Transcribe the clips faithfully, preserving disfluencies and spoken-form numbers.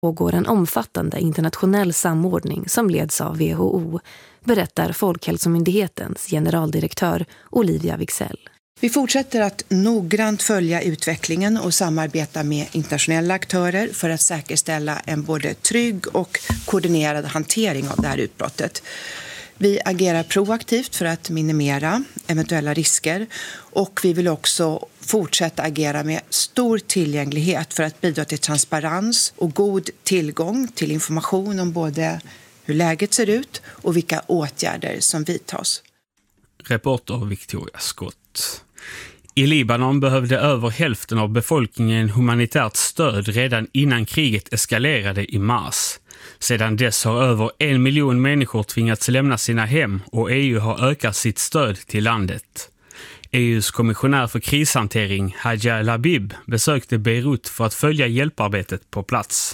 pågår en omfattande internationell samordning som leds av W H O, berättar Folkhälsomyndighetens generaldirektör Olivia Wicksell. Vi fortsätter att noggrant följa utvecklingen och samarbeta med internationella aktörer för att säkerställa en både trygg och koordinerad hantering av det här utbrottet. Vi agerar proaktivt för att minimera eventuella risker och vi vill också fortsätta agera med stor tillgänglighet för att bidra till transparens och god tillgång till information om både hur läget ser ut och vilka åtgärder som vidtas. Reporter Victoria Scott. I Libanon behövde över hälften av befolkningen humanitärt stöd redan innan kriget eskalerade i mars. Sedan dess har över en miljon människor tvingats lämna sina hem och E U har ökat sitt stöd till landet. E U:s kommissionär för krishantering, Hadja Labib, besökte Beirut för att följa hjälparbetet på plats.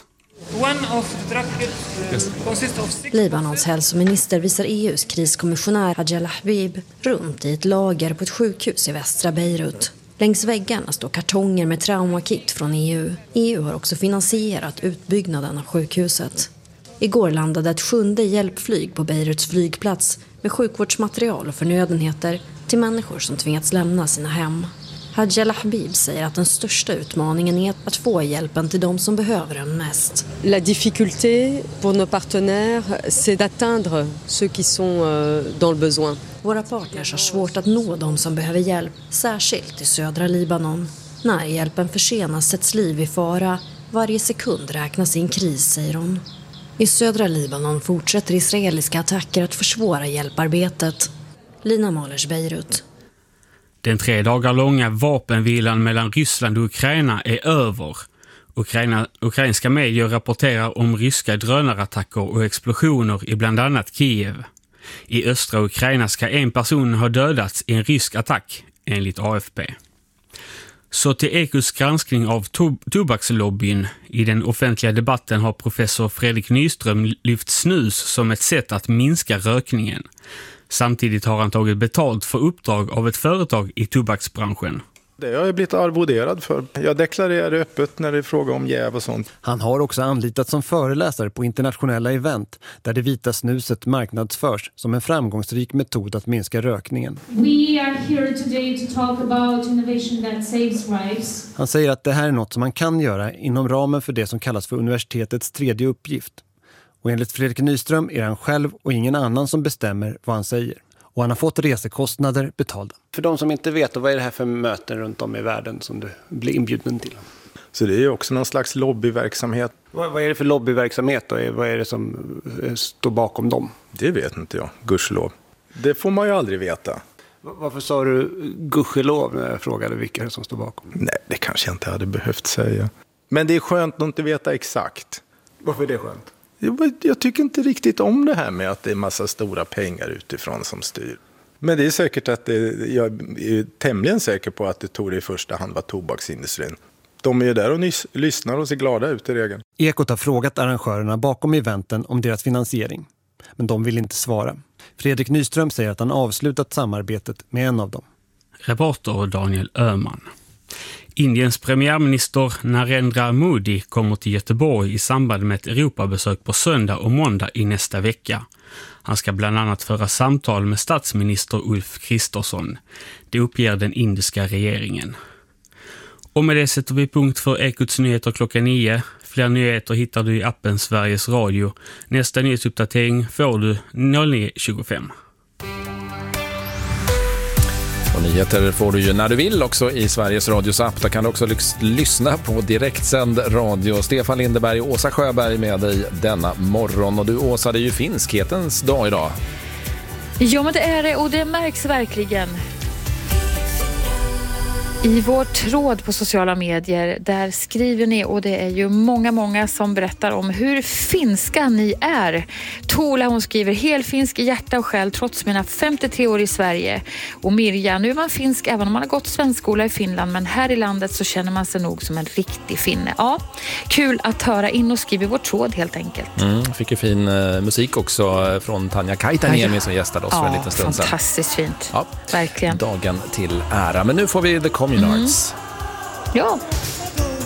Libanons hälsominister visar E U:s kriskommissionär Hadja Labib runt i ett lager på ett sjukhus i västra Beirut. Längs väggarna står kartonger med traumakit från E U. E U har också finansierat utbyggnaden av sjukhuset. Igår landade ett sjunde hjälpflyg på Beiruts flygplats med sjukvårdsmaterial och förnödenheter till människor som tvingats lämna sina hem. Hadja Labib säger att den största utmaningen är att få hjälpen till de som behöver den mest. La difficulté pour nos partenaires, c'est d'atteindre ceux qui sont dans le besoin. Våra partners har svårt att nå de som behöver hjälp, särskilt i södra Libanon. När hjälpen försenas sätts liv i fara. Varje sekund räknas i en kris, säger hon. I södra Libanon fortsätter israeliska attacker att försvåra hjälparbetet. Lina Malers, Beirut. Den tre dagar långa vapenvilan mellan Ryssland och Ukraina är över. Ukraina, ukrainska medier rapporterar om ryska drönarattacker och explosioner i bland annat Kiev. I östra Ukraina ska en person ha dödats i en rysk attack, enligt A F P. Så till Ekos granskning av to- tobakslobbyn. I den offentliga debatten har professor Fredrik Nyström lyft snus som ett sätt att minska rökningen. Samtidigt har han tagit betalt för uppdrag av ett företag i tobaksbranschen. Det har jag blivit arvoderad för. Jag deklarerar öppet när det är fråga om jäv och sånt. Han har också anlitats som föreläsare på internationella event där det vita snuset marknadsförs som en framgångsrik metod att minska rökningen. We are here today to talk about innovation that saves lives. Han säger att det här är något som man kan göra inom ramen för det som kallas för universitetets tredje uppgift. Och enligt Fredrik Nyström är han själv och ingen annan som bestämmer vad han säger. Och han har fått resekostnader betalda. För de som inte vet, vad är det här för möten runt om i världen som du blir inbjuden till? Så det är ju också någon slags lobbyverksamhet. Vad, vad är det för lobbyverksamhet då? Vad är det som står bakom dem? Det vet inte jag, gudskelov. Det får man ju aldrig veta. Varför sa du gudskelov när jag frågade vilka som står bakom? Nej, det kanske jag inte hade behövt säga. Men det är skönt att inte veta exakt. Varför är det skönt? Jag, jag tycker inte riktigt om det här med att det är massa stora pengar utifrån som styr. Men det är säkert att det, jag är tämligen säker på att det tog det i första hand var tobaksindustrin. De är ju där och nys, lyssnar och ser glada ut i regeln. Ekot har frågat arrangörerna bakom eventen om deras finansiering. Men de vill inte svara. Fredrik Nyström säger att han avslutat samarbetet med en av dem. Reporter Daniel Öhman. Indiens premiärminister Narendra Modi kommer till Göteborg i samband med ett Europabesök på söndag och måndag i nästa vecka. Han ska bland annat föra samtal med statsminister Ulf Kristersson. Det uppger den indiska regeringen. Och med det sätter vi punkt för Ekots nyheter klockan nio. Fler nyheter hittar du i appen Sveriges Radio. Nästa nyhetsuppdatering får du nio tjugofem. Och nyheter får du ju när du vill också i Sveriges Radios app. Där kan du också lys- lyssna på direktsänd radio. Stefan Lindeberg och Åsa Sjöberg med dig denna morgon. Och du, Åsa, det är ju finskhetens dag idag. Ja, men det är det, och det märks verkligen. I vår tråd på sociala medier, där skriver ni, och det är ju många, många som berättar om hur finska ni är. Tola, hon skriver, helfinsk i hjärta och själ trots mina femtiotre år i Sverige. Och Mirja, nu är man finsk även om man har gått svenskskola i Finland, men här i landet så känner man sig nog som en riktig finne. Ja, kul att höra, in och skriva i vår tråd helt enkelt. Mm, fick ju fin uh, musik också från Tanja Kaitaniemi ja. som gästade oss ja, för en liten stund sedan. Fantastiskt fint, ja, verkligen. Dagen till ära. Men nu får vi The Communards. Mm. Ja.